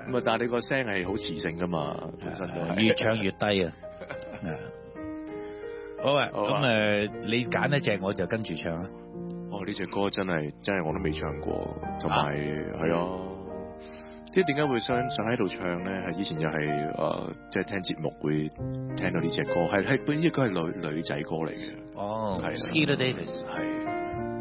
咁啊，但係你個聲係好磁性噶嘛，本身都係越唱越低啊。好啊， 好啊咁你揀一隻我就跟住唱啊。 哦，呢隻歌真係我都未唱過，同埋係啊，即係點解會想喺度唱咧？係以前又係即係聽節目會聽到呢隻歌，係本呢隻歌係女仔歌嚟嘅。 哦， 係 Skeeter Davis 係。